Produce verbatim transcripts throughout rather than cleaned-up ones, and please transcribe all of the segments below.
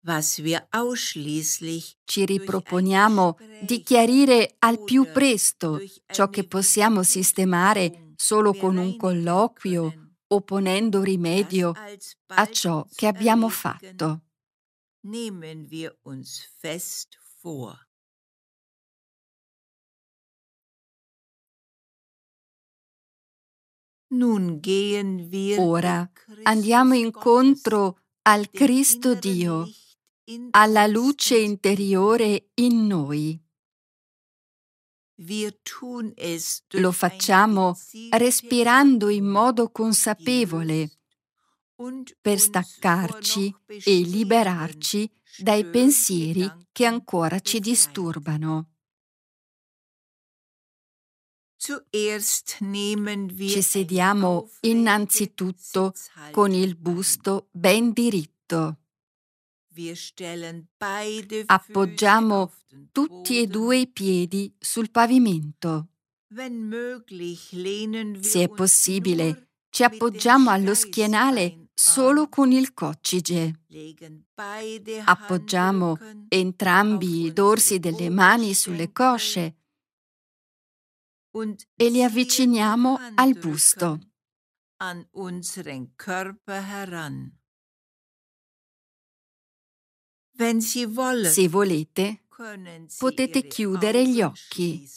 was wir ausschließlich Ci riproponiamo di chiarire al più presto ciò che possiamo sistemare solo con un colloquio o ponendo rimedio a ciò che abbiamo fatto. Nehmen wir uns fest vor. Nun gehen wir Ora andiamo incontro al Cristo Dio, alla luce interiore in noi. Lo facciamo respirando in modo consapevole per staccarci e liberarci dai pensieri che ancora ci disturbano. Ci sediamo innanzitutto con il busto ben diritto. Appoggiamo tutti e due i piedi sul pavimento. Se è possibile, ci appoggiamo allo schienale solo con il coccige. Appoggiamo entrambi i dorsi delle mani sulle cosce e li avviciniamo al busto. Se volete, potete chiudere gli occhi.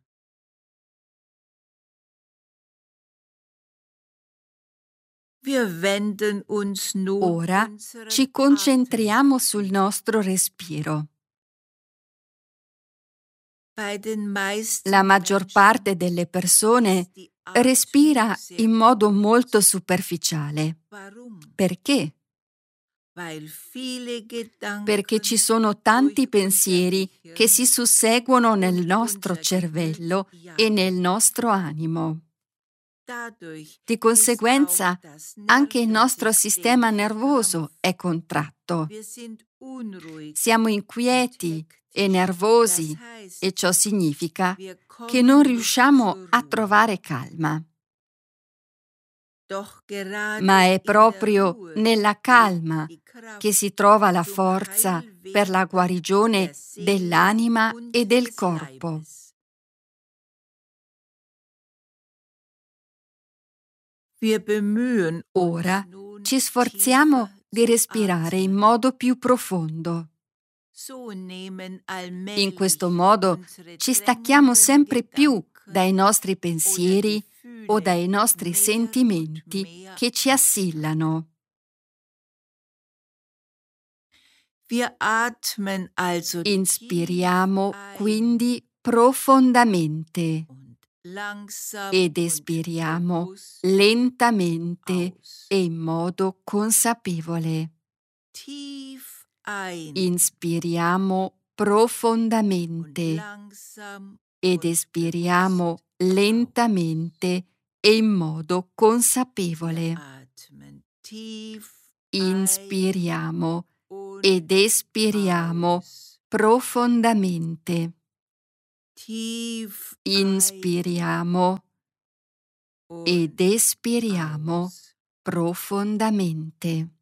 Ora ci concentriamo sul nostro respiro. La maggior parte delle persone respira in modo molto superficiale. Perché? Perché ci sono tanti pensieri che si susseguono nel nostro cervello e nel nostro animo. Di conseguenza, anche il nostro sistema nervoso è contratto. Siamo inquieti e nervosi e ciò significa che non riusciamo a trovare calma. Ma è proprio nella calma che si trova la forza per la guarigione dell'anima e del corpo. Ora ci sforziamo di respirare in modo più profondo. In questo modo ci stacchiamo sempre più dai nostri pensieri o dai nostri sentimenti che ci assillano. Inspiriamo quindi profondamente ed espiriamo lentamente e in modo consapevole. Inspiriamo profondamente ed espiriamo lentamente e in modo consapevole. Inspiriamo ed espiriamo profondamente. Inspiriamo ed espiriamo profondamente.